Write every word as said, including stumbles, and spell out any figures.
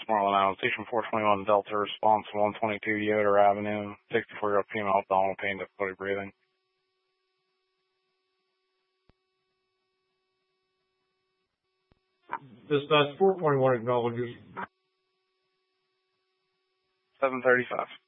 Marlin Island, Station four twenty-one Delta, response one twenty-two Yoder Avenue, sixty-four-year-old female abdominal pain, difficulty breathing. Dispatch four twenty-one acknowledges. seven thirty-five.